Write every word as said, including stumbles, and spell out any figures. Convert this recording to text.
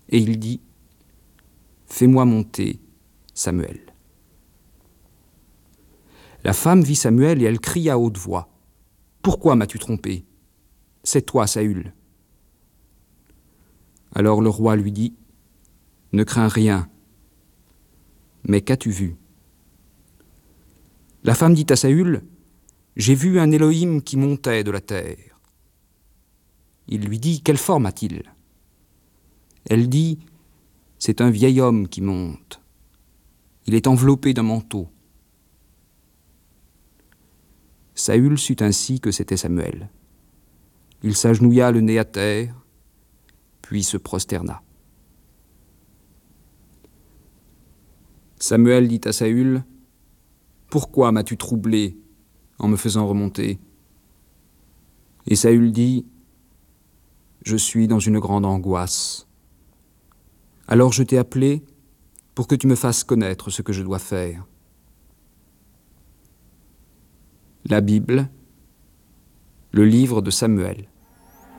et il dit « Fais-moi monter, Samuel ». La femme vit Samuel et elle cria à haute voix « Pourquoi m'as-tu trompé ? C'est toi, Saül. » Alors le roi lui dit « Ne crains rien, mais qu'as-tu vu ?» La femme dit à Saül « J'ai vu un Élohim qui montait de la terre. » Il lui dit « Quelle forme a-t-il » Elle dit « C'est un vieil homme qui monte. Il est enveloppé d'un manteau. » Saül sut ainsi que c'était Samuel. Il s'agenouilla le nez à terre, puis se prosterna. Samuel dit à Saül « Pourquoi m'as-tu troublé en me faisant remonter ?» Et Saül dit « Je suis dans une grande angoisse. Alors je t'ai appelé pour que tu me fasses connaître ce que je dois faire. » La Bible, le livre de Samuel.